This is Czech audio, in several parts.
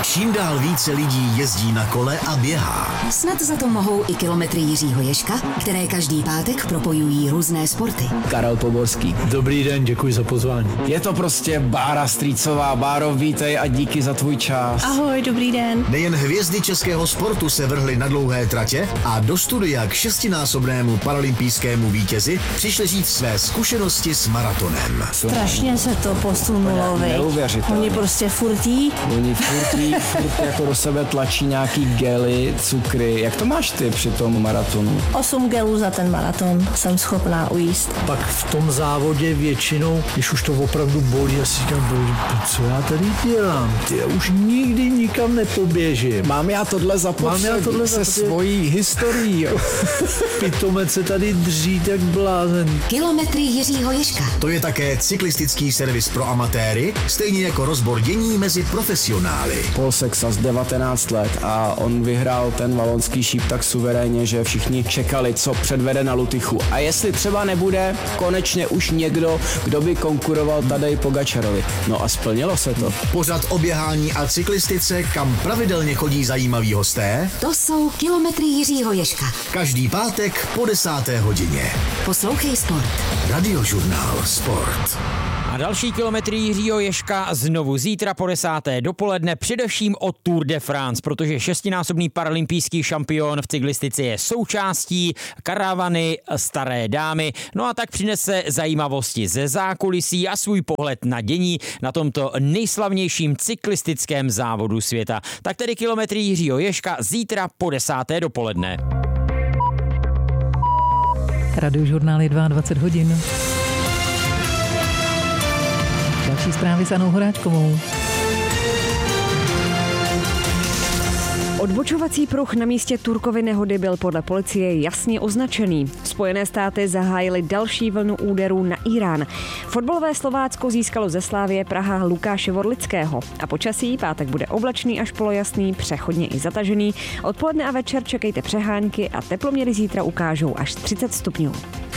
Čím dál více lidí jezdí na kole a běhá. Snad za to mohou i kilometry Jiřího Ježka, které každý pátek propojují různé sporty. Karel Poborský. Dobrý den, děkuji za pozvání. Je to prostě Bára Strýcová. Báro, vítej a díky za tvůj čas. Ahoj, dobrý den. Nejen hvězdy českého sportu se vrhly na dlouhé tratě a do studia k 6násobnému paralympijskému vítězi přišli říct své zkušenosti s maratonem. Strašně se to posunulo, Neuvěřitelné. Oni prostě furtí. Oni furt jako do sebe tlačí nějaký gely, cukry. Jak to máš ty při tom maratonu? 8 gelů za ten maraton jsem schopná ujíst. Pak v tom závodě většinou, když už to opravdu bolí, já si říkám, co já tady dělám? Já už nikdy nikam nepoběžím. Mám já tohle zapotřebí se svojí historií. Pitomec se tady dří tak blázen. Kilometry Jiřího Ježka. To je také cyklistický servis pro amatéry, stejně jako rozbor dění mezi profesionály. Paul Sexas 19 let a on vyhrál ten valonský šíp tak suverénně, že všichni čekali, co předvede na Lutychu. A jestli třeba nebude konečně už někdo, kdo by konkuroval Tadej Pogačarovi. No a splnilo se to. Pořad o běhání a cyklistice, kam pravidelně chodí zajímaví hosté. To jsou kilometry Jiřího Ježka. Každý pátek po 10. hodině. Poslouchej sport. Radiožurnál Sport. A další kilometry Jiřího Ježka znovu zítra po 10. dopoledne, především o Tour de France, protože 6násobný paralympijský šampion v cyklistice je součástí karavany Staré dámy. No a tak přinese zajímavosti ze zákulisí a svůj pohled na dění na tomto nejslavnějším cyklistickém závodu světa. Tak tedy kilometry Jiřího Ježka zítra po 10. dopoledne. Radiožurnál je 22 hodin. Další zprávy s Anou Horáčkovou. Odbočovací pruh na místě Turkovy nehody byl podle policie jasně označený. Spojené státy zahájily další vlnu úderů na Irán. Fotbalové Slovácko získalo ze Slávie Praha Lukáše Vorlického. A počasí pátek bude oblačný až polojasný, přechodně i zatažený. Odpoledne a večer čekejte přehánky a teploměry zítra ukážou až 30 stupňů.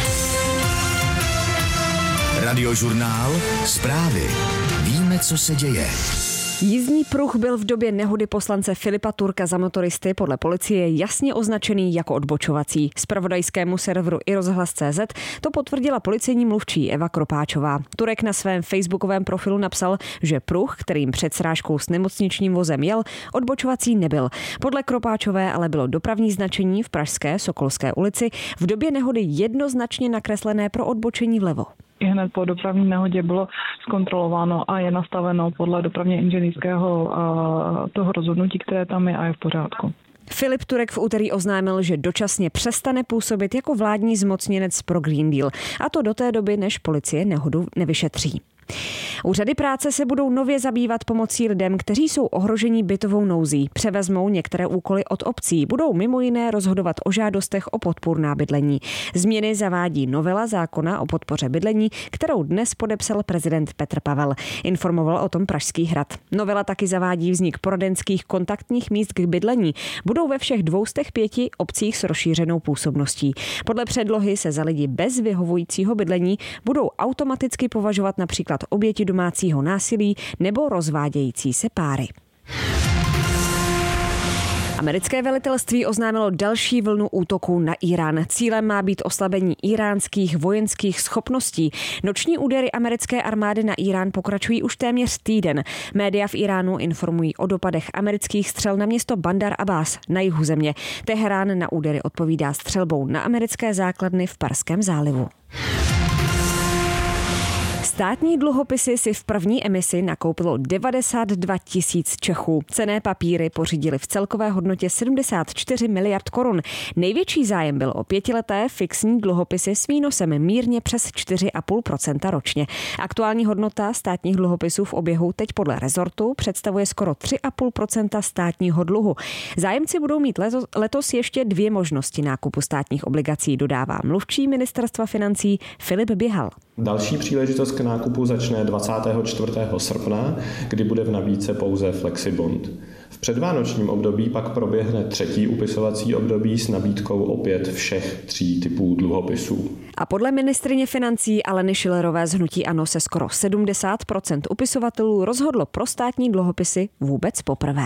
Radiožurnál Zprávy. Víme, co se děje. Jízdní pruh byl v době nehody poslance Filipa Turka za motoristy podle policie jasně označený jako odbočovací. Zpravodajskému serveru iRozhlas.cz to potvrdila policejní mluvčí Eva Kropáčová. Turek na svém facebookovém profilu napsal, že pruh, kterým před srážkou s nemocničním vozem jel, odbočovací nebyl. Podle Kropáčové ale bylo dopravní značení v pražské Sokolské ulici v době nehody jednoznačně nakreslené pro odbočení vlevo. Hned po dopravní nehodě bylo zkontrolováno a je nastaveno podle dopravně inženýrského toho rozhodnutí, které tam je a je v pořádku. Filip Turek v úterý oznámil, že dočasně přestane působit jako vládní zmocněnec pro Green Deal, a to do té doby, než policie nehodu nevyšetří. Úřady práce se budou nově zabývat pomocí lidem, kteří jsou ohroženi bytovou nouzí. Převezmou některé úkoly od obcí, budou mimo jiné rozhodovat o žádostech o podpůrná bydlení. Změny zavádí novela zákona o podpoře bydlení, kterou dnes podepsal prezident Petr Pavel. Informoval o tom Pražský hrad. Novela taky zavádí vznik poradenských kontaktních míst k bydlení. Budou ve všech 205 obcích s rozšířenou působností. Podle předlohy se za lidi bez vyhovujícího bydlení budou automaticky považovat například oběti domácího násilí nebo rozvádějící se páry. Americké velitelství oznámilo další vlnu útoků na Irán. Cílem má být oslabení iránských vojenských schopností. Noční údery americké armády na Irán pokračují už téměř týden. Média v Iránu informují o dopadech amerických střel na město Bandar Abbas na jihu země. Teherán na údery odpovídá střelbou na americké základny v Perském zálivu. Státní dluhopisy si v první emisi nakoupilo 92 000 Čechů. Cenné papíry pořídili v celkové hodnotě 74 miliard korun. Největší zájem byl o 5leté fixní dluhopisy s výnosem mírně přes 4,5% ročně. Aktuální hodnota státních dluhopisů v oběhu teď podle rezortu představuje skoro 3,5% státního dluhu. Zájemci budou mít letos ještě 2 možnosti nákupu státních obligací, dodává mluvčí ministerstva financí Filip Běhal. Další příležitost k nákupu začne 24. srpna, kdy bude v nabídce pouze Flexibond. V předvánočním období pak proběhne třetí upisovací období s nabídkou opět všech 3 typů dluhopisů. A podle ministryně financí Aleny Schillerové z hnutí ANO se skoro 70% upisovatelů rozhodlo pro státní dluhopisy vůbec poprvé.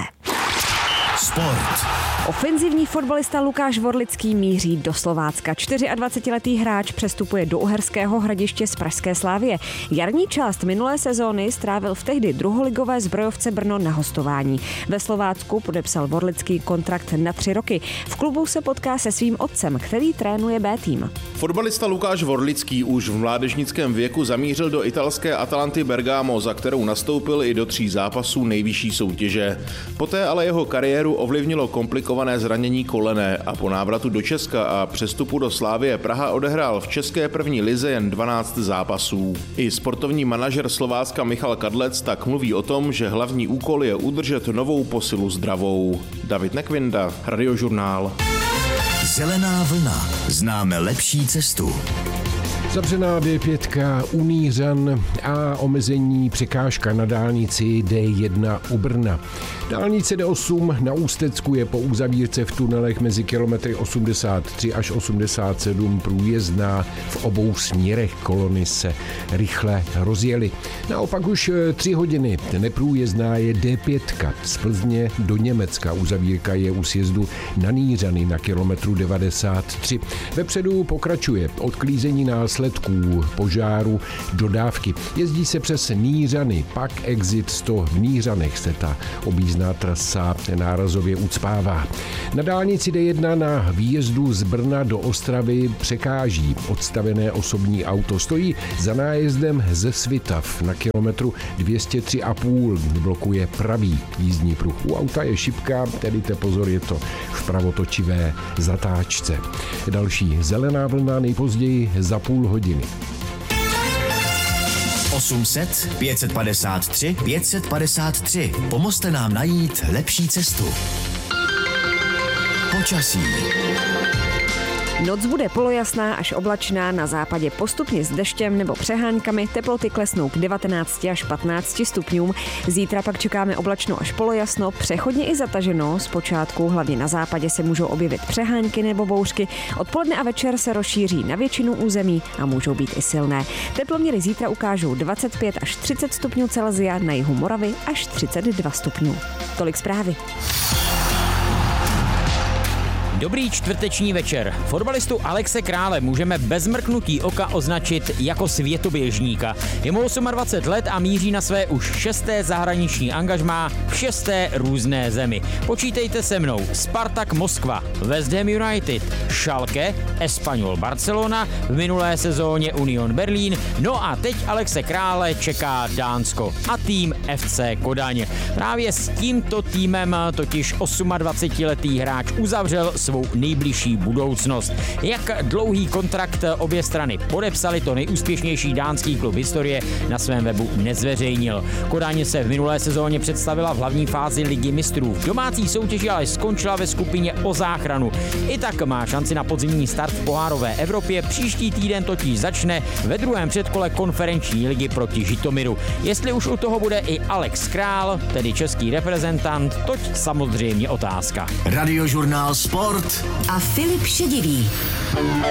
Sport. Ofenzivní fotbalista Lukáš Vorlický míří do Slovácka. 24letý hráč přestupuje do Uherského Hradiště z pražské Slavie. Jarní část minulé sezóny strávil v tehdy druholigové Zbrojovce Brno na hostování. Ve Slovácku podepsal Vorlický kontrakt na 3 roky. V klubu se potká se svým otcem, který trénuje B tým. Fotbalista Lukáš Vorlický už v mládežnickém věku zamířil do italské Atalanty Bergamo, za kterou nastoupil i do 3 zápasů nejvyšší soutěže. Poté ale jeho kariéru ovlivnilo komplikované zranění kolene a po návratu do Česka a přestupu do Slavie Praha odehrál v české první lize jen 12 zápasů. I sportovní manažer Slovácka Michal Kadlec tak mluví o tom, že hlavní úkol je udržet novou posilu zdravou. David Nekvinda, Radiožurnál. Zelená vlna. Známe lepší cestu. Zavřená D5 u Nířan a omezení překážka na dálnici D1 u Brna. Dálnice D8 na Ústecku je po uzavírce v tunelech mezi kilometry 83 až 87 průjezdná. V obou směrech kolony se rychle rozjely. Naopak už 3 hodiny neprůjezdná je D5 z Plzně do Německa. Uzavírka je u sjezdu na Nířany na kilometru 93. Vepředu pokračuje odklízení následků požáru dodávky. Jezdí se přes Nířany, pak exit 100 v Nířanech se ta objízdná trasa nárazově ucpává. Na dálnici D1 na výjezdu z Brna do Ostravy překáží odstavené osobní auto. Stojí za nájezdem ze Svitav na kilometru 203,5. Blokuje pravý jízdní pruh. U auta je šipka, tedy pozor, je to v pravotočivé zatáčce. Další zelená vlna nejpozději za půl hodiny. 800 553 553. Pomozte nám najít lepší cestu. Počasí. Noc bude polojasná až oblačná, na západě postupně s deštěm nebo přeháňkami, teploty klesnou k 19 až 15 stupňům. Zítra pak čekáme oblačno až polojasno, přechodně i zataženo, zpočátku hlavně na západě se můžou objevit přehánky nebo bouřky, odpoledne a večer se rozšíří na většinu území a můžou být i silné. Teploměry zítra ukážou 25 až 30 stupňů Celsia, na jihu Moravy až 32 stupňů. Tolik zprávy. Dobrý čtvrteční večer. Fotbalistu Alexe Krále můžeme bez mrknutí oka označit jako světoběžníka. Je mu 28 let a míří na své už 6. zahraniční angažmá v 6. různé zemi. Počítejte se mnou. Spartak Moskva, West Ham United, Schalke, Espanyol Barcelona, v minulé sezóně Union Berlín, no a teď Alexe Krále čeká Dánsko a tým FC Kodaň. Právě s tímto týmem totiž 28letý hráč uzavřel svou nejbližší budoucnost. Jak dlouhý kontrakt obě strany podepsali, to nejúspěšnější dánský klub historie na svém webu nezveřejnil. Kodaň se v minulé sezóně představila v hlavní fázi Ligy mistrů. V domácí soutěži ale skončila ve skupině o záchranu. I tak má šanci na podzimní start v pohárové Evropě. Příští týden totiž začne ve druhém předkole konferenční ligy proti Žitomiru. Jestli už u toho bude i Alex Král, tedy český reprezentant, toť samozřejmě otázka. Radiožurnál Sport a Filip Šedivý.